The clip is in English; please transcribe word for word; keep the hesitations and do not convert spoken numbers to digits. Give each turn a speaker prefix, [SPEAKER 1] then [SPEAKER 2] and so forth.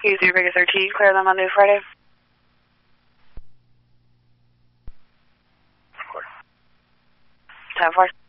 [SPEAKER 1] Q three Vegas thirteen, clear them Monday to Friday. Of course. ten four.